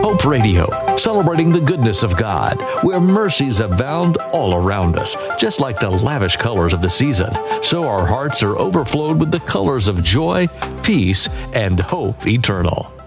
Hope Radio, celebrating the goodness of God, where mercies abound all around us. Just like the lavish colors of the season, so our hearts are overflowed with the colors of joy, peace, and hope eternal.